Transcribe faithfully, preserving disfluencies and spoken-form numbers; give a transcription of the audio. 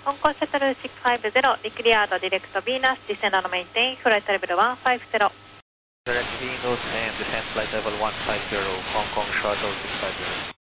Hong Kong Shuttle six five zero, declared direct Venus, descend and maintain flight level one five zero. Direct Venus and descend flight level one five zero, Hong Kong Shuttle six five zero.